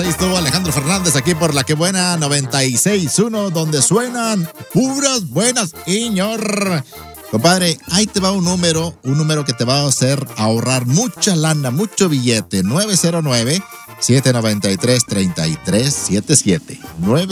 estuvo Alejandro Fernández aquí por La Que Buena 96.1, donde suenan puras buenas, señor. Compadre, ahí te va un número que te va a hacer ahorrar mucha lana, mucho billete. 909-793-3377.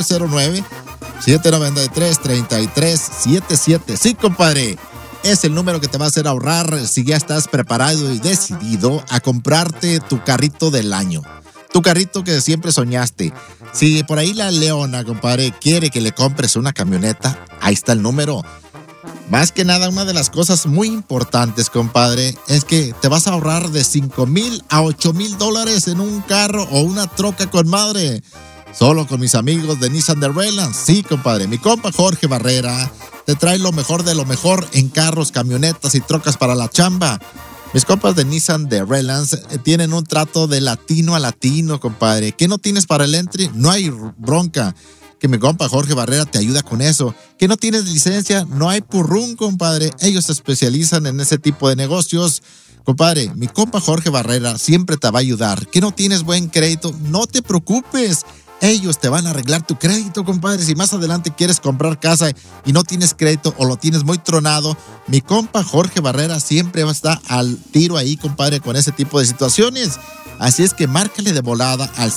909-793-3377. Sí, compadre. Es el número que te va a hacer ahorrar si ya estás preparado y decidido a comprarte tu carrito del año. Tu carrito que siempre soñaste. Si por ahí la Leona, compadre, quiere que le compres una camioneta, ahí está el número. Más que nada, una de las cosas muy importantes, compadre, es que te vas a ahorrar de $5,000 a $8,000 en un carro o una troca con madre. Solo con mis amigos de Nissan de Redlands. Sí, compadre, mi compa Jorge Barrera te trae lo mejor de lo mejor en carros, camionetas y trocas para la chamba. Mis compas de Nissan de Redlands tienen un trato de latino a latino, compadre. ¿Qué no tienes para el entry? No hay bronca. Que mi compa Jorge Barrera te ayuda con eso. ¿Que no tienes licencia? No hay purrún, compadre. Ellos se especializan en ese tipo de negocios. Compadre, mi compa Jorge Barrera siempre te va a ayudar. ¿Que no tienes buen crédito? No te preocupes. Ellos te van a arreglar tu crédito, compadre. Si más adelante quieres comprar casa y no tienes crédito o lo tienes muy tronado, mi compa Jorge Barrera siempre va a estar al tiro ahí, compadre, con ese tipo de situaciones. Así es que márcale de volada al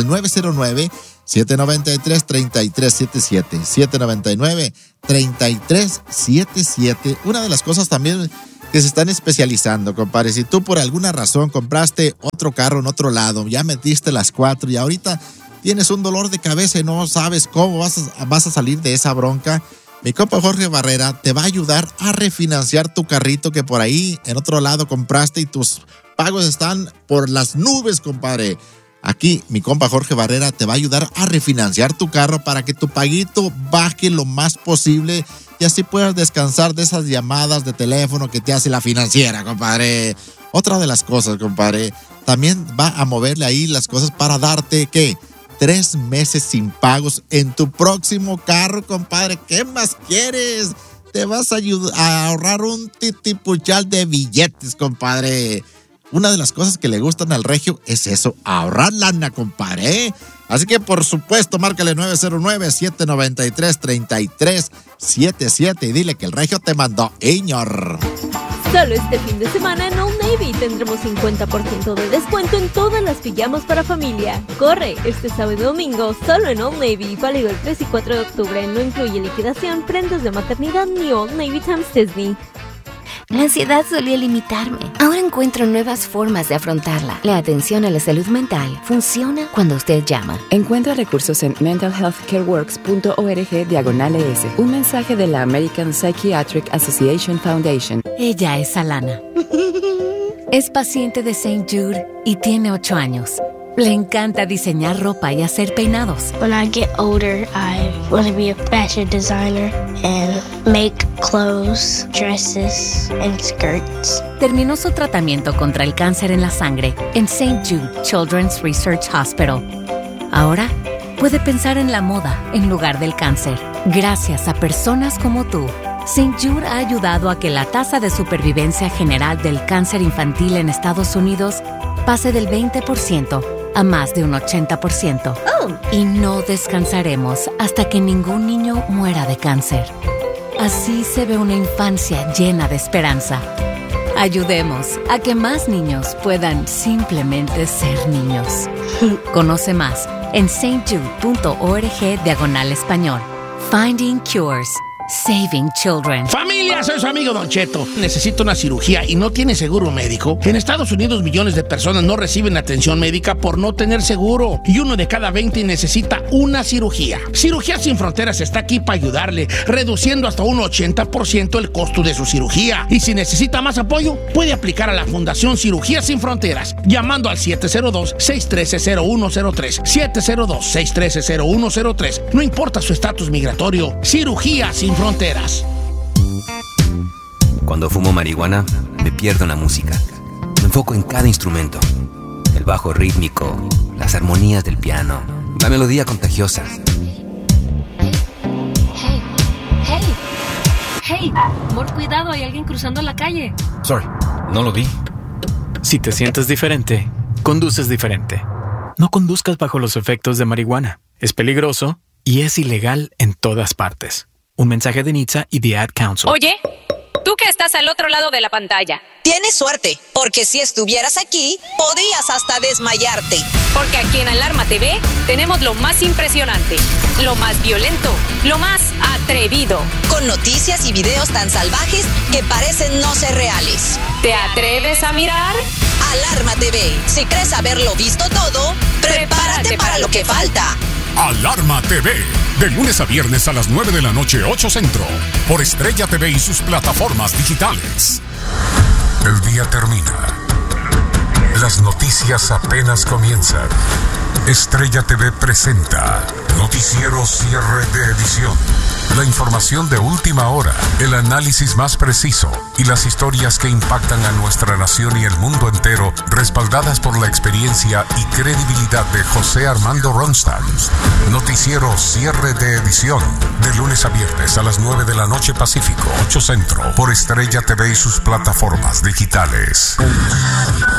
909-793-3377. 799-3377. Una de las cosas también que se están especializando, compadre. Si tú por alguna razón compraste otro carro en otro lado, ya metiste las 4 y ahorita tienes un dolor de cabeza y no sabes cómo vas a salir de esa bronca, mi compa Jorge Barrera te va a ayudar a refinanciar tu carrito que por ahí en otro lado compraste y tus pagos están por las nubes, compadre. Aquí mi compa Jorge Barrera te va a ayudar a refinanciar tu carro para que tu paguito baje lo más posible y así puedas descansar de esas llamadas de teléfono que te hace la financiera, compadre. Otra de las cosas, compadre, también va a moverle ahí las cosas para darte, ¿qué? 3 meses sin pagos en tu próximo carro, compadre. ¿Qué más quieres? Te vas a ahorrar un titipuchal de billetes, compadre. Una de las cosas que le gustan al regio es eso, ahorrar lana, compadre. Así que, por supuesto, márcale 909-793-3377 y dile que el regio te mandó, señor. Solo este fin de semana en Old Navy tendremos 50% de descuento en todas las pijamas para familia. Corre, este sábado y domingo, solo en Old Navy, válido el 3 y 4 de octubre. No incluye liquidación, prendas de maternidad ni Old Navy Times Disney. La ansiedad solía limitarme. Ahora encuentro nuevas formas de afrontarla. La atención a la salud mental funciona cuando usted llama. Encuentra recursos en mentalhealthcareworks.org/ES. Un mensaje de la American Psychiatric Association Foundation. Ella es Alana. Es paciente de St. Jude y tiene 8 años. Le encanta diseñar ropa y hacer peinados. When I get older, I want to be a fashion designer and make clothes, dresses, and skirts. Terminó su tratamiento contra el cáncer en la sangre en St. Jude Children's Research Hospital. Ahora puede pensar en la moda en lugar del cáncer. Gracias a personas como tú, St. Jude ha ayudado a que la tasa de supervivencia general del cáncer infantil en Estados Unidos pase del 20% a más de un 80%. Y no descansaremos hasta que ningún niño muera de cáncer. Así se ve una infancia llena de esperanza. Ayudemos a que más niños puedan simplemente ser niños. Conoce más en stjude.org/español. Finding Cures. Saving Children. Familia, soy su amigo Don Cheto. Necesito una cirugía y no tiene seguro médico. En Estados Unidos millones de personas no reciben atención médica por no tener seguro. Y 1 de cada 20 necesita una cirugía. Cirugía Sin Fronteras está aquí para ayudarle, reduciendo hasta un 80% el costo de su cirugía. Y si necesita más apoyo, puede aplicar a la Fundación Cirugía Sin Fronteras, llamando al 702-613-0103. 702-613-0103. No importa su estatus migratorio. Cirugía Sin Fronteras. Cuando fumo marihuana, me pierdo en la música. Me enfoco en cada instrumento. El bajo rítmico, las armonías del piano, la melodía contagiosa. Hey, amor, cuidado, hay alguien cruzando la calle. Sorry, no lo vi. Si te sientes diferente, conduces diferente. No conduzcas bajo los efectos de marihuana. Es peligroso y es ilegal en todas partes. Un mensaje de NHTSA y The Ad Council. Oye, tú que estás al otro lado de la pantalla. Tienes suerte, porque si estuvieras aquí, podrías hasta desmayarte. Porque aquí en Alarma TV tenemos lo más impresionante, lo más violento, lo más atrevido. Con noticias y videos tan salvajes que parecen no ser reales. ¿Te atreves a mirar? Alarma TV. Si crees haberlo visto todo, prepárate para lo que falta. Alarma TV, de lunes a viernes a las 9 de la noche, 8 Centro, por Estrella TV y sus plataformas digitales. El día termina. Las noticias apenas comienzan. Estrella TV presenta Noticiero Cierre de Edición. La información de última hora, el análisis más preciso y las historias que impactan a nuestra nación y el mundo entero, respaldadas por la experiencia y credibilidad de José Armando Ronstadt. Noticiero Cierre de Edición, de lunes a viernes a las 9 de la noche Pacífico, 8 Centro, por Estrella TV y sus plataformas digitales.